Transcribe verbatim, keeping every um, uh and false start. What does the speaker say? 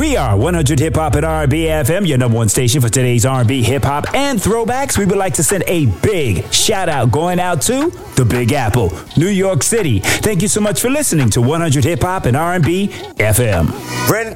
We are one hundred Hip Hop and R and B F M, your number one station for today's R and B, hip hop, and throwbacks. We would like to send a big shout out going out to the Big Apple, New York City. Thank you so much for listening to one hundred Hip Hop and R and B F M. Brandon